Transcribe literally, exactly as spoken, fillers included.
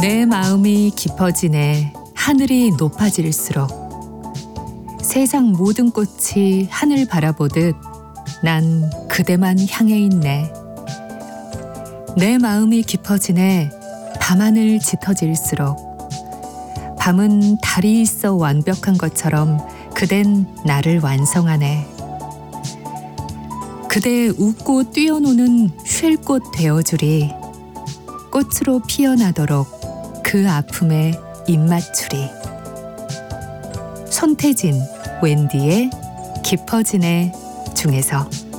내 마음이 깊어지네. 하늘이 높아질수록 세상 모든 꽃이 하늘 바라보듯 난 그대만 향해 있네. 내 마음이 깊어지네. 밤하늘 짙어질수록 밤은 달이 있어 완벽한 것처럼 그댄 나를 완성하네. 그대 웃고 뛰어노는 쉴꽃 되어주리. 꽃으로 피어나도록 그 아픔에 입맞추리. 손태진, 웬디의 깊어지네 중에서